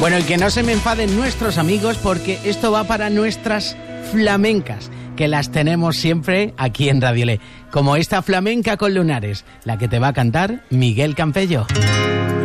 Bueno, y que no se me enfaden nuestros amigos porque esto va para nuestras flamencas, que las tenemos siempre aquí en Radio Le, como esta flamenca con lunares, la que te va a cantar Miguel Campello.